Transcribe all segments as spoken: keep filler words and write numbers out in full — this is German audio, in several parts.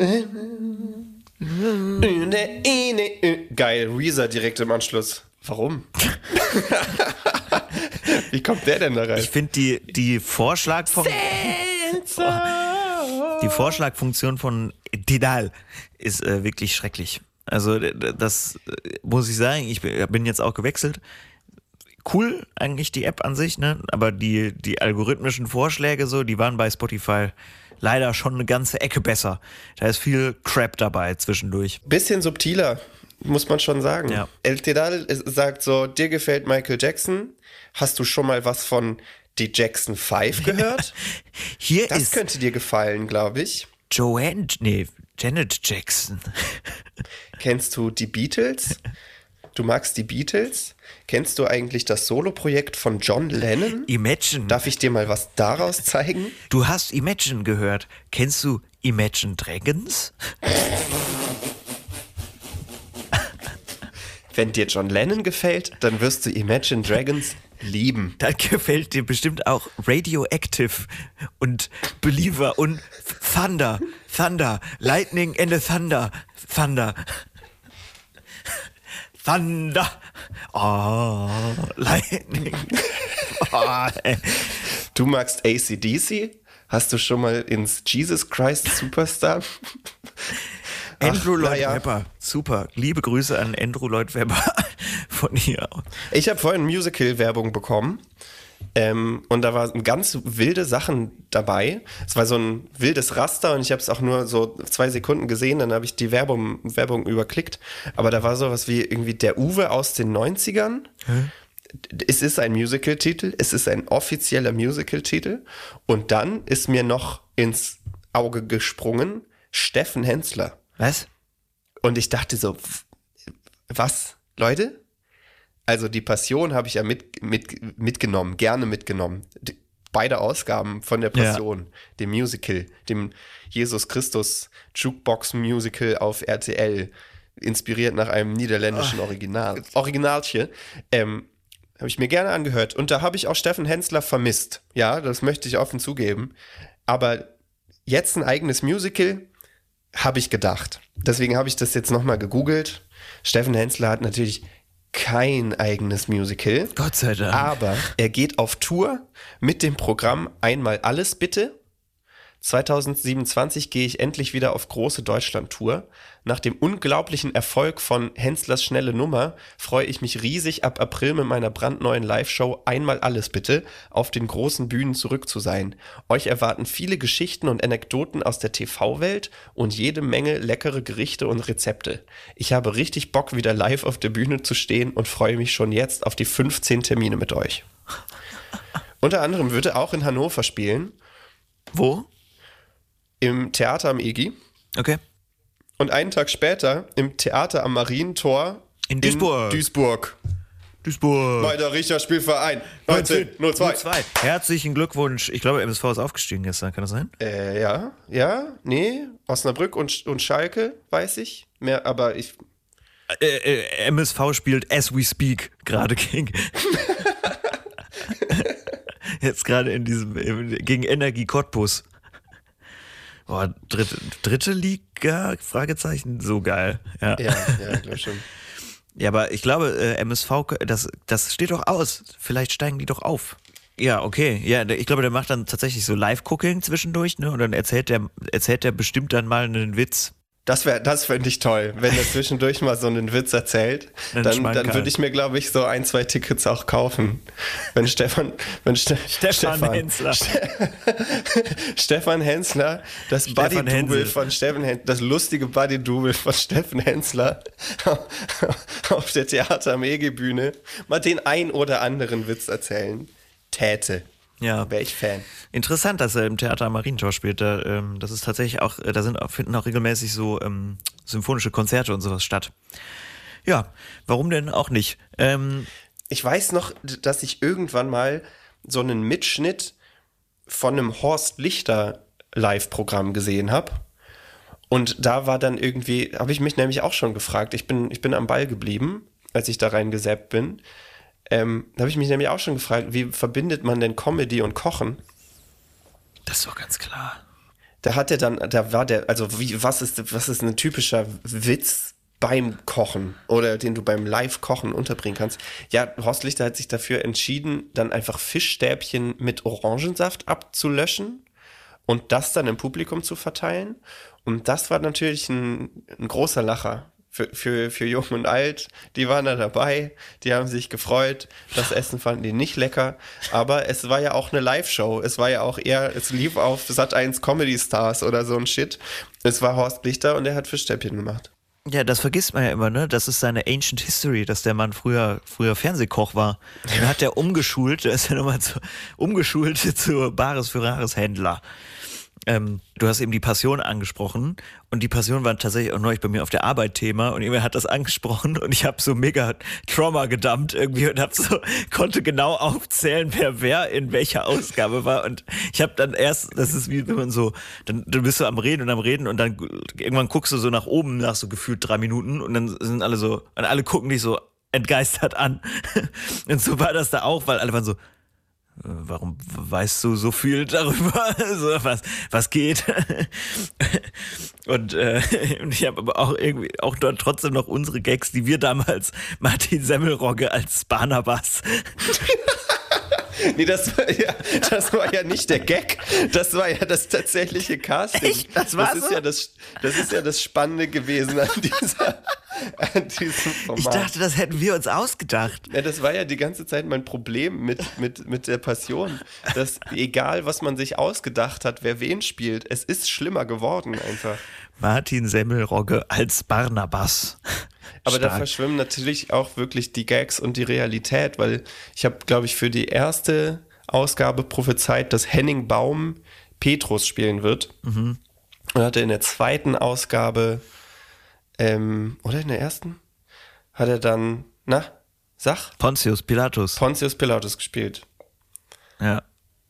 Geil, Weezer direkt im Anschluss. Warum? Wie kommt der denn da rein? Ich finde die, die Vorschlagfunktion die Vorschlagfunktion von Tidal ist äh, wirklich schrecklich. Also das äh, muss ich sagen, ich bin jetzt auch gewechselt. Cool eigentlich die App an sich, ne? Aber die, die algorithmischen Vorschläge so, die waren bei Spotify leider schon eine ganze Ecke besser. Da ist viel Crap dabei zwischendurch. Bisschen subtiler, muss man schon sagen. Ja. El Tidal sagt so, dir gefällt Michael Jackson. Hast du schon mal was von die Jackson fünf gehört? Hier das ist könnte dir gefallen, glaube ich. Joanne, nee, Janet Jackson. Kennst du die Beatles? Du magst die Beatles? Kennst du eigentlich das Soloprojekt von John Lennon? Imagine. Darf ich dir mal was daraus zeigen? Du hast Imagine gehört. Kennst du Imagine Dragons? Wenn dir John Lennon gefällt, dann wirst du Imagine Dragons lieben. Dann gefällt dir bestimmt auch Radioactive und Believer und Thunder. Thunder. Lightning and the Thunder. Thunder. Thunder. Oh, Lightning. Oh, ey. Du magst A C D C? Hast du schon mal ins Jesus Christ Superstar? Andrew Ach, Lloyd ja. Webber. Super. Liebe Grüße an Andrew Lloyd Webber von hier. Ich habe vorhin Musical-Werbung bekommen. Ähm, und da waren ganz wilde Sachen dabei. Es war so ein wildes Raster und ich habe es auch nur so zwei Sekunden gesehen, dann habe ich die Werbung, Werbung überklickt. Aber da war sowas wie irgendwie der Uwe aus den neunzigern. Hä? Es ist ein Musical-Titel, es ist ein offizieller Musical-Titel. Und dann ist mir noch ins Auge gesprungen Steffen Hensler. Was? Und ich dachte so, was, Leute? Also die Passion habe ich ja mit, mit, mitgenommen, gerne mitgenommen. Die, beide Ausgaben von der Passion, ja. Dem Musical, dem Jesus Christus Jukebox Musical auf R T L, inspiriert nach einem niederländischen oh. Original. Originalchen, ähm, habe ich mir gerne angehört. Und da habe ich auch Steffen Hensler vermisst. Ja, das möchte ich offen zugeben. Aber jetzt ein eigenes Musical, habe ich gedacht. Deswegen habe ich das jetzt nochmal gegoogelt. Steffen Hensler hat natürlich kein eigenes Musical. Gott sei Dank. Aber er geht auf Tour mit dem Programm Einmal alles bitte. zwanzig siebenundzwanzig gehe ich endlich wieder auf große Deutschland-Tour. Nach dem unglaublichen Erfolg von Henslers Schnelle Nummer freue ich mich riesig, ab April mit meiner brandneuen Live-Show Einmal alles bitte auf den großen Bühnen zurück zu sein. Euch erwarten viele Geschichten und Anekdoten aus der T V-Welt und jede Menge leckere Gerichte und Rezepte. Ich habe richtig Bock, wieder live auf der Bühne zu stehen und freue mich schon jetzt auf die fünfzehn Termine mit euch. Unter anderem wird er auch in Hannover spielen. Wo? Im Theater am E G I. Okay. Und einen Tag später im Theater am Marientor in Duisburg. In Duisburg. Duisburg. Weiter Richterspielverein. neunzehn null zwei. Herzlichen Glückwunsch. Ich glaube, M S V ist aufgestiegen gestern. Kann das sein? Äh, ja. Ja, nee. Osnabrück und, und Schalke, weiß ich. Mehr, aber ich... Äh, äh, M S V spielt as we speak gerade gegen... Jetzt gerade in diesem... gegen Energie Cottbus. Boah, dritte, dritte Liga? Fragezeichen, so geil. Ja, ja, ja glaube schon. Ja, aber ich glaube, äh, M S V, das, das steht doch aus. Vielleicht steigen die doch auf. Ja, okay. Ja, ich glaube, der macht dann tatsächlich so Live-Cooking zwischendurch, ne? Und dann erzählt der, erzählt der bestimmt dann mal einen Witz. Das wäre, das fände ich toll, wenn er zwischendurch mal so einen Witz erzählt. Dann, dann würde ich mir, glaube ich, so ein, zwei Tickets auch kaufen. Wenn Stefan, wenn Ste Stefan, Stefan Hensler. Ste Stefan Hensler, das Buddy-Double von Stefan Hensler, das lustige Buddy-Double von Stefan Hensler auf der Theater am E G-Bühne mal den ein oder anderen Witz erzählen täte. Ja. Wäre ich Fan. Interessant, dass er im Theater am Marientor spielt. Da, ähm, das ist tatsächlich auch, da sind, finden auch regelmäßig so ähm, symphonische Konzerte und sowas statt. Ja, warum denn auch nicht? Ähm, ich weiß noch, dass ich irgendwann mal so einen Mitschnitt von einem Horst Lichter Live-Programm gesehen habe. Und da war dann irgendwie, habe ich mich nämlich auch schon gefragt, ich bin, ich bin am Ball geblieben, als ich da reingesappt bin. Ähm, da habe ich mich nämlich auch schon gefragt, wie verbindet man denn Comedy und Kochen? Das ist doch ganz klar. Da hat er dann, da war der, also wie, was ist, was ist ein typischer Witz beim Kochen oder den du beim Live-Kochen unterbringen kannst? Ja, Horst Lichter hat sich dafür entschieden, dann einfach Fischstäbchen mit Orangensaft abzulöschen und das dann im Publikum zu verteilen. Und das war natürlich ein, ein großer Lacher. Für, für, für Jung und Alt, die waren da dabei, die haben sich gefreut, das Essen fanden die nicht lecker, aber es war ja auch eine Live-Show, es war ja auch eher, es lief auf Sat eins Comedy Stars oder so ein Shit, es war Horst Lichter und er hat Fischstäbchen gemacht. Ja, das vergisst man ja immer, ne? Das ist seine Ancient History, dass der Mann früher, früher Fernsehkoch war. Dann hat der umgeschult, der ist ja nochmal zu, umgeschult zu Bares für Rares Händler. Ähm, du hast eben die Passion angesprochen und die Passion war tatsächlich auch neulich bei mir auf der Arbeit Thema und irgendwer hat das angesprochen und ich habe so mega Trauma gedumpt irgendwie und hab so, konnte genau aufzählen, wer wer in welcher Ausgabe war und ich habe dann erst, das ist wie wenn man so, dann du bist so am Reden und am Reden und dann irgendwann guckst du so nach oben nach so gefühlt drei Minuten und dann sind alle so, und alle gucken dich so entgeistert an und so war das da auch, weil alle waren so, warum weißt du so viel darüber? So, was, was geht? Und, äh, und ich habe aber auch irgendwie auch dort trotzdem noch unsere Gags, die wir damals Martin Semmelrogge als Barnabas. Nee, das war, ja, das war ja nicht der Gag, das war ja das tatsächliche Casting. Echt? Das war das ist so? ja das, das ist ja das Spannende gewesen an, dieser, an diesem Format. Ich dachte, das hätten wir uns ausgedacht. Ja, das war ja die ganze Zeit mein Problem mit, mit, mit der Passion, dass egal, was man sich ausgedacht hat, wer wen spielt, es ist schlimmer geworden einfach. Martin Semmelrogge als Barnabas. Aber Stark. da verschwimmen natürlich auch wirklich die Gags und die Realität, weil ich habe, glaube ich, für die erste Ausgabe prophezeit, dass Henning Baum Petrus spielen wird. Mhm. Und hatte in der zweiten Ausgabe, ähm, oder in der ersten, hat er dann, na, sag? Pontius Pilatus. Pontius Pilatus gespielt. Ja.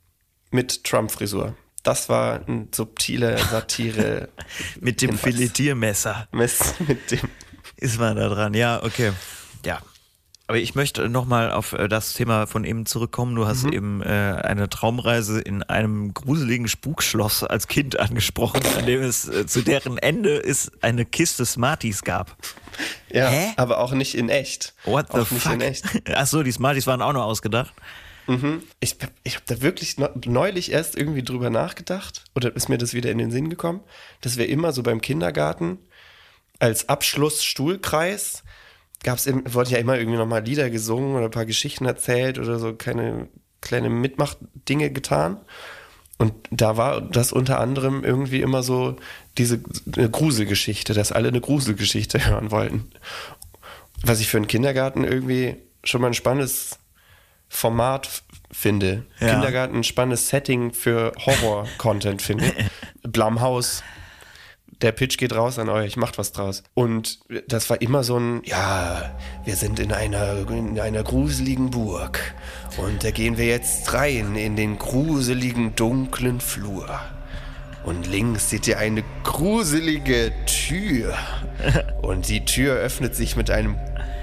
Mit Trump-Frisur. Das war eine subtile Satire. Mit dem Filetiermesser. Mit dem. Ist man da dran, ja, okay. Ja. Aber ich möchte nochmal auf das Thema von eben zurückkommen. Du hast mhm. eben äh, eine Traumreise in einem gruseligen Spukschloss als Kind angesprochen, an dem es äh, zu deren Ende es eine Kiste Smarties gab. Ja, Hä? aber auch nicht in echt. What the auch nicht fuck? in echt. Achso, die Smarties waren auch noch ausgedacht. Mhm. Ich, ich habe da wirklich neulich erst irgendwie drüber nachgedacht, oder ist mir das wieder in den Sinn gekommen, dass wir immer so beim Kindergarten als Abschlussstuhlkreis gab's im, wurde ja immer irgendwie nochmal Lieder gesungen oder ein paar Geschichten erzählt oder so keine kleine Mitmachdinge getan. Und da war das unter anderem irgendwie immer so diese eine Gruselgeschichte, dass alle eine Gruselgeschichte hören wollten. Was ich für einen Kindergarten irgendwie schon mal ein spannendes Format f- finde. Ja. Kindergarten ein spannendes Setting für Horror-Content finde. Blumhouse. Der Pitch geht raus an euch, macht was draus. Und das war immer so ein, ja, wir sind in einer, in einer gruseligen Burg. Und da gehen wir jetzt rein in den gruseligen, dunklen Flur. Und links seht ihr eine gruselige Tür. Und die Tür öffnet sich mit einem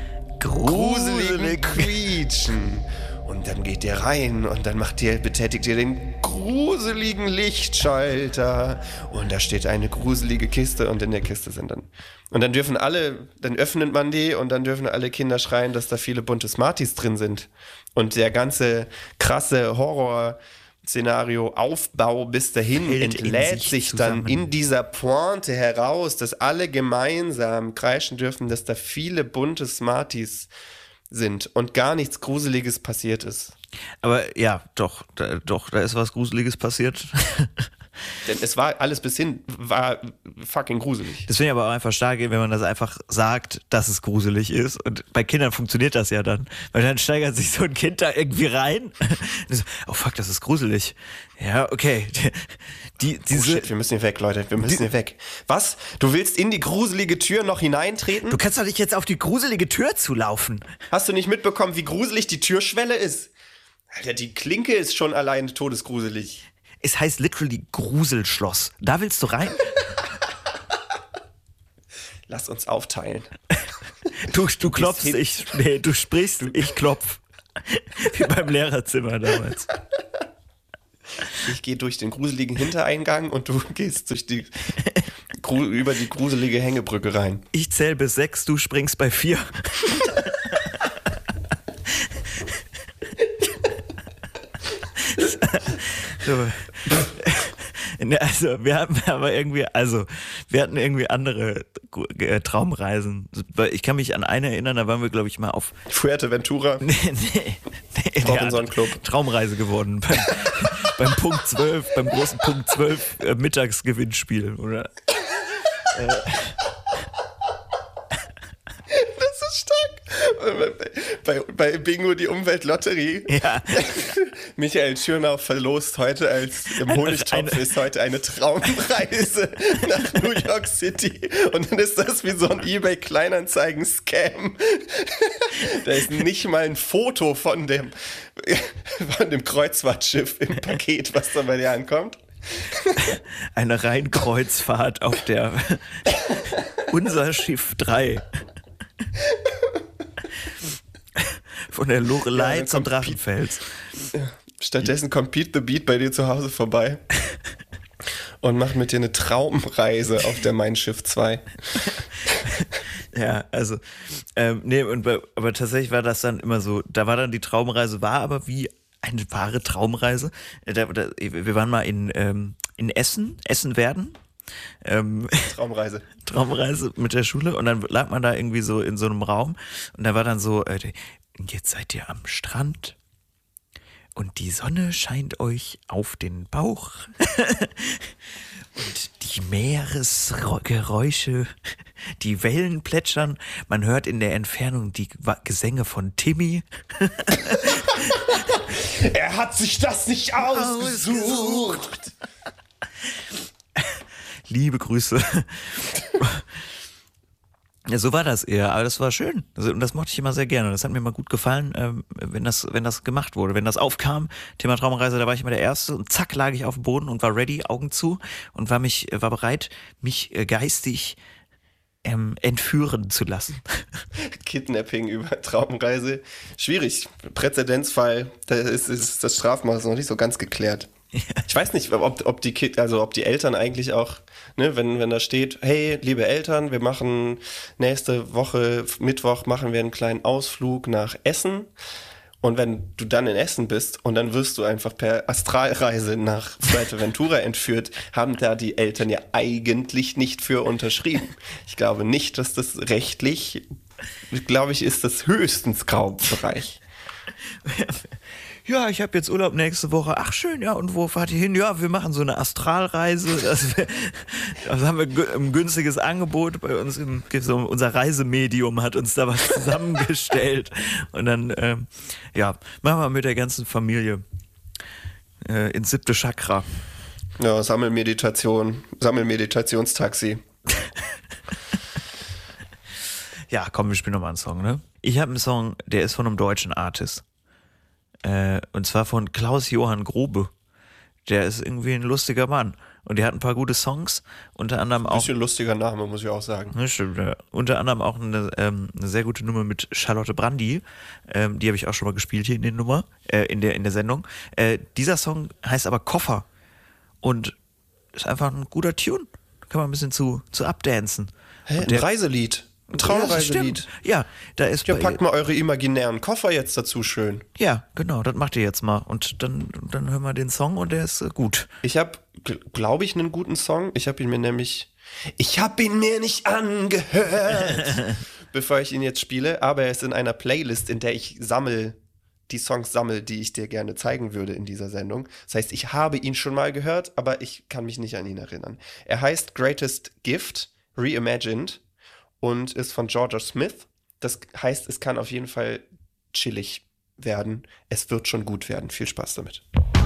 gruseligen Quietschen. Und dann geht ihr rein und dann macht ihr, betätigt ihr den gruseligen Lichtschalter und da steht eine gruselige Kiste und in der Kiste sind dann, und dann dürfen alle, dann öffnet man die und dann dürfen alle Kinder schreien, dass da viele bunte Smarties drin sind und der ganze krasse Horror-Szenario Aufbau bis dahin Hält in entlädt sich sich zusammen. dann in dieser Pointe heraus, dass alle gemeinsam kreischen dürfen, dass da viele bunte Smarties sind und gar nichts Gruseliges passiert ist. Aber ja, doch, da, doch, da ist was Gruseliges passiert. Denn es war alles bis hin, war fucking gruselig. Das finde ich aber auch einfach stark, wenn man das einfach sagt, dass es gruselig ist. Und bei Kindern funktioniert das ja dann. Weil dann steigert sich so ein Kind da irgendwie rein. Und so, oh fuck, das ist gruselig. Ja, okay. Die, diese, oh shit, wir müssen hier weg, Leute. Wir müssen die, hier weg. Was? Du willst in die gruselige Tür noch hineintreten? Du kannst doch nicht jetzt auf die gruselige Tür zulaufen. Hast du nicht mitbekommen, wie gruselig die Türschwelle ist? Alter, die Klinke ist schon allein todesgruselig. Es heißt literally Gruselschloss. Da willst du rein? Lass uns aufteilen. Du, du klopfst, ich, nee, du sprichst, ich klopf. Wie beim Lehrerzimmer damals. Ich gehe durch den gruseligen Hintereingang und du gehst durch die über die gruselige Hängebrücke rein. Ich zähle bis sechs, du springst bei vier. So. Also wir hatten aber irgendwie, also wir hatten irgendwie andere äh, Traumreisen. Ich kann mich an eine erinnern, da waren wir, glaube ich, mal auf Fuerteventura. Nee, nee, nee Robinson Club. Traumreise geworden. Beim, beim Punkt zwölf, beim großen Punkt zwölf äh, Mittagsgewinnspiel, oder? äh. Das ist stark. Bei, bei Bingo die Umweltlotterie. Ja. Michael Schürnau verlost heute als im Honigtopf eine, eine, ist heute eine Traumreise nach New York City. Und dann ist das wie so ein eBay-Kleinanzeigen-Scam. Da ist nicht mal ein Foto von dem, von dem Kreuzfahrtschiff im Paket, was da bei dir ankommt. Eine Rheinkreuzfahrt auf der Unser Schiff drei. Von der Lorelei ja, zum Drachenfels. Stattdessen kommt Pete the Beat bei dir zu Hause vorbei und macht mit dir eine Traumreise auf der Mein Schiff zwei. Ja, also, ähm, nee, und bei, aber tatsächlich war das dann immer so, da war dann die Traumreise, war aber wie eine wahre Traumreise. Da, da, wir waren mal in, ähm, in Essen, Essen werden. Ähm, Traumreise. Traumreise mit der Schule und dann lag man da irgendwie so in so einem Raum und da war dann so, äh, jetzt seid ihr am Strand und die Sonne scheint euch auf den Bauch und die Meeresgeräusche, die Wellen plätschern, man hört in der Entfernung die Gesänge von Timmy. Er hat sich das nicht ausgesucht. Liebe Grüße. Ja, so war das eher, aber das war schön. Also, und das mochte ich immer sehr gerne. Das hat mir immer gut gefallen, ähm, wenn das, wenn das gemacht wurde. Wenn das aufkam, Thema Traumreise, da war ich immer der Erste und zack lag ich auf dem Boden und war ready, Augen zu und war mich, war bereit, mich geistig ähm, entführen zu lassen. Kidnapping über Traumreise. Schwierig. Präzedenzfall. Da ist, ist das Strafmaß noch nicht so ganz geklärt. Ja. Ich weiß nicht, ob, ob die Kid, also ob die Eltern eigentlich auch, ne, wenn, wenn da steht, hey, liebe Eltern, wir machen nächste Woche, Mittwoch machen wir einen kleinen Ausflug nach Essen. Und wenn du dann in Essen bist und dann wirst du einfach per Astralreise nach Fuerteventura entführt, haben da die Eltern ja eigentlich nicht für unterschrieben. Ich glaube nicht, dass das rechtlich, glaube ich, ist das höchstens Graubereich. Ja, ich habe jetzt Urlaub nächste Woche. Ach schön, ja, und wo fahrt ihr hin? Ja, wir machen so eine Astralreise. Das, wär, das haben wir ein günstiges Angebot bei uns. Im, so unser Reisemedium hat uns da was zusammengestellt. Und dann, ähm, ja, machen wir mit der ganzen Familie äh, ins siebte Chakra. Ja, Sammelmeditation, Sammelmeditationstaxi. Ja, komm, wir spielen nochmal einen Song, ne? Ich habe einen Song, der ist von einem deutschen Artist. Äh, und zwar von Klaus-Johann Grube. Der ist irgendwie ein lustiger Mann. Und der hat ein paar gute Songs, unter anderem auch... Ein bisschen lustiger Name, muss ich auch sagen. Ne, stimmt, ja. Unter anderem auch eine, ähm, eine sehr gute Nummer mit Charlotte Brandy. Ähm, die habe ich auch schon mal gespielt hier in der Nummer, äh, in der, in der Sendung. Äh, dieser Song heißt aber Koffer. Und ist einfach ein guter Tune. Da kann man ein bisschen zu, zu updancen. Hä, ein Reiselied. Ein Traumreiselied. Ja, da ist. Ja, packt mal eure imaginären Koffer jetzt dazu schön. Ja, genau, das macht ihr jetzt mal. Und dann, dann hören wir den Song und der ist äh, gut. Ich habe, glaube ich, einen guten Song. Ich habe ihn mir nämlich, ich habe ihn mir nicht angehört, bevor ich ihn jetzt spiele. Aber er ist in einer Playlist, in der ich sammel, die Songs sammel, die ich dir gerne zeigen würde in dieser Sendung. Das heißt, ich habe ihn schon mal gehört, aber ich kann mich nicht an ihn erinnern. Er heißt Greatest Gift, Reimagined. Und ist von Georgia Smith. Das heißt, es kann auf jeden Fall chillig werden. Es wird schon gut werden. Viel Spaß damit.